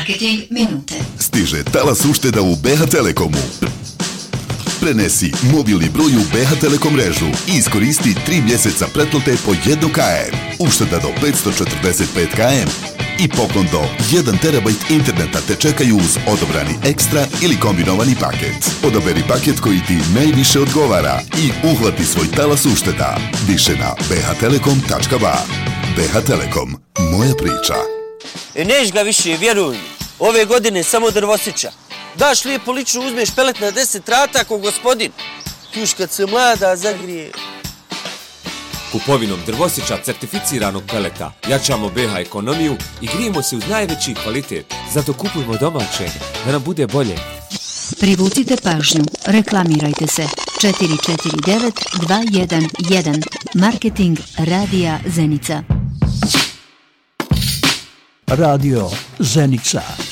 Marketing minute. Stiže talas ušteda u BH Telekomu. Prenesi mobilni broj u BH Telekom mrežu i iskoristi 3 mjeseca pretplate po 1 km. Ušteda do 545 km i poklon do 1 terabajt interneta te čekaju uz odabrani ekstra ili kombinovani paket. Odaberi paket koji ti najviše odgovara i uhvati svoj talas ušteda. Više na bhtelekom.ba. BH Telekom. Moja priča. Neš ga više, vjeruj. Ove godine samo drvosića. Daš lijepo lično, uzmeš pelet na 10 rata ko gospodin. Još kad se mlada zagrije. Kupovinom drvosića certificiranog peleta jačamo BH ekonomiju i grijemo se uz najveći kvalitet. Zato kupujmo domaće, da nam bude bolje. Privucite pažnju, reklamirajte se. 449 211. Marketing Radija Zenica. Radio Zenica.